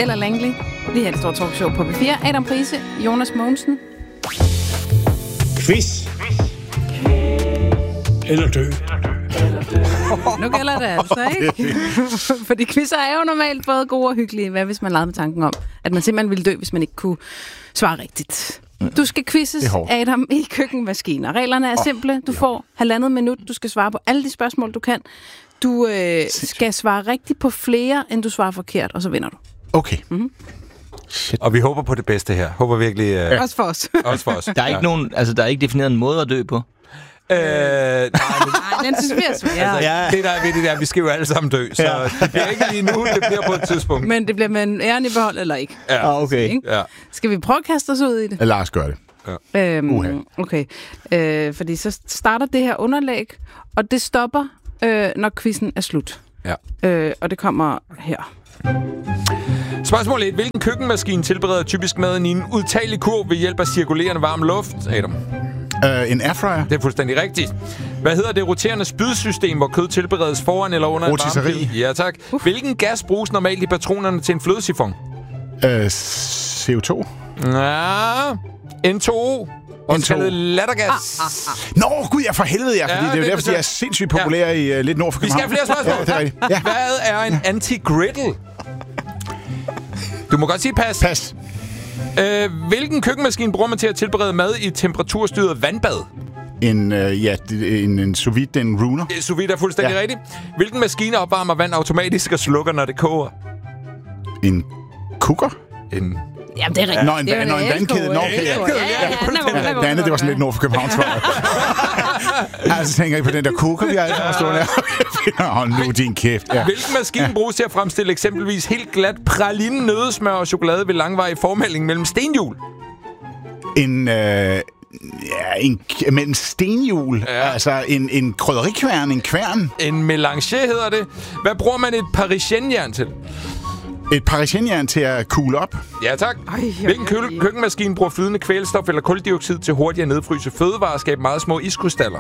Eller Langley. Lige her det store talkshow på B4. Adam Prise, Jonas Mogensen. Quiz. Eller dø. Nu gælder det altså, ikke? Fordi quizzer er jo normalt både gode og hyggelige. Hvad hvis man legede med tanken om, at man simpelthen ville dø, hvis man ikke kunne svare rigtigt? Du skal quizzes, Adam, i køkkenmaskiner. Reglerne er simple. Du får 1,5 minut. Du skal svare på alle de spørgsmål, du kan. Du skal svare rigtigt på flere, end du svarer forkert, og så vinder du. Okay. Mm-hmm. Og vi håber på det bedste her. Håber virkelig... Også for os. Også for os. Der er ikke nogen, altså der er ikke defineret en måde at dø på. Nej, den synes vi er svær. Altså, det der er ved det der, vi skal jo alle sammen dø, så det bliver ikke lige nu, det bliver på et tidspunkt. Men det bliver med en æren i behold, eller ikke? Ja, okay. Ja. Skal vi prøve at kaste os ud i det? Lars gør det. Ja. Okay. Fordi så starter det her underlæg, og det stopper, når quizzen er slut. Ja. Og det kommer her. Spørgsmål 1. Hvilken køkkenmaskine tilbereder typisk maden i en udtagelig kurv ved hjælp af cirkulerende varm luft, Adam? En airfryer. Det er fuldstændig rigtigt. Hvad hedder det roterende spydsystem, hvor kød tilberedes foran eller under Rotisserie. en varme? Ja, tak. Hvilken gas bruges normalt i patronerne til en flødesifon? CO2. Ja, N2O. Også kaldet lattergas. Nå, gud, jeg for helvede, ja. Fordi Ja, det er jo det derfor, jeg er sindssygt populær i lidt nord for Vi skal København. have flere spørgsmål. Ja, det er rigtigt. Ja. Hvad er en anti-griddle? Du må godt sige pas. Pas. Hvilken køkkenmaskine bruger man til at tilberede mad i temperaturstyret vandbad? En sous vide, en runer. Sous vide er fuldstændig rigtigt. Hvilken maskine opvarmer vand automatisk og slukker, når det koger? En cooker? Jamen, det er rigtigt. Nå, en vandkæde. Nå, okay. Det andet, det var sådan lidt nord for København, tror jeg. Altså, tænker ikke på den der cooker, vi altid har stået der. Hold nu din kæft. Ja. Hvilken maskine bruges til at fremstille eksempelvis helt glat praline, nøddesmør og chokolade ved langvarig formælding mellem stenhjul? Mellem stenhjul. Ja. Altså en krydderikværn, en kværn. En mélange hedder det. Hvad bruger man et parisienjern til? Et parisienjern til at cool op. Ja, tak. Hvilken køkkenmaskine bruger flydende kvælstof eller kuldioxid til hurtigt at nedfryse fødevarer og skabe meget små iskrystaller?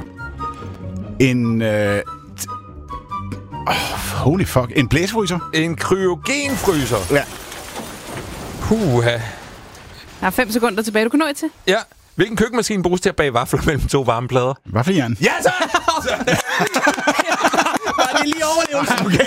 Holy fuck. En blæsefryser? En kryogenfryser. Ja. Puha. Der er 5 sekunder tilbage. Du kan nå et til. Ja. Hvilken køkkenmaskine bruges til at bage vafler mellem 2 varme plader? Vaffeljern. Ja, så! Var det lige overlevelsen?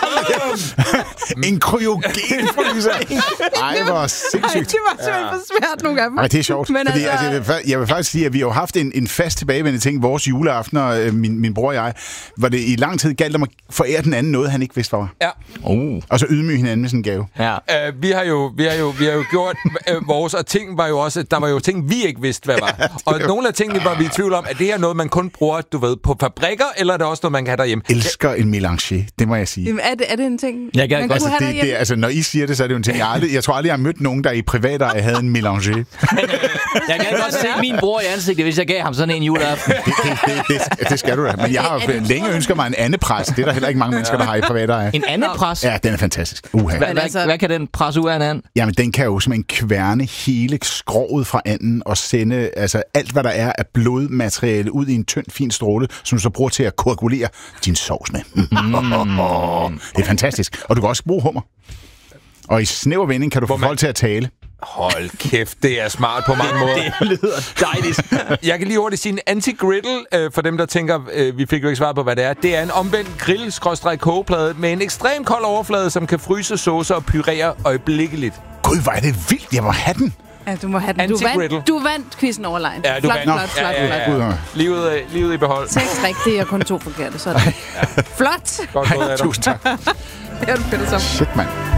En kryogenfryser. Ej, hvor sindssygt. Det var simpelthen for svært nogle af dem. Ej, det er sjovt. Men Fordi, jeg vil faktisk sige, at vi har haft en fast tilbagevendende ting. Vores juleaftener, min bror og jeg, hvor det i lang tid galt om at forære den anden noget, han ikke vidste, hvad var. Ja. Og så ydmyge hinanden med sådan en gave. Ja. Vi har jo gjort vores, og ting var jo også, der var jo ting, vi ikke vidste, hvad var. Og nogle af tingene var vi i tvivl om, at det her noget, man kun bruger, du ved, på fabrikker, eller er det også noget, man kan have derhjemme? Elsker en mélange, det må jeg sige. Jamen, er det en ting? Jeg kan godt. Altså, når I siger det, så er det jo en ting. Jeg tror aldrig, jeg har mødt nogen, der i privat jeg havde en mélange. Jeg kan godt se min bror i ansigtet, hvis jeg gav ham sådan en juleaften. Det skal du da. Men jeg har jo længe ønsket mig en andepres. Det er der heller ikke mange mennesker, der har i privat eje. En anden pres? Ja, den er fantastisk. Hvad kan den presse ud af en anden? Jamen, den kan jo simpelthen kværne hele skroget fra anden og sende alt, hvad der er af blodmateriale ud i en tynd, fin stråle, som du så bruger til at koagulere din sovs med. Det er fantastisk. Og du kan også bruge hummer. Og i snæver vending kan du få folk til at tale. Hold kæft, det er smart på mange måder. Det lyder dejligt. Jeg kan lige hurtigt sige en anti-griddle, for dem, der tænker, vi fik jo ikke svaret på, hvad det er. Det er en omvendt grill-kogeplade med en ekstrem kold overflade, som kan fryse saucer og pyrere øjeblikkeligt. Gud, hvor er det vildt. Jeg må have den. Ja, du må have den. Du vandt quizzen overlegen. Ja, du vandt. Flot. Livet i behold. 6 rigtige og kun 2 forkerte. Sådan. Flot. Godt gået, Adam. Tusind tak. Det er du fedt så. Shit, mand.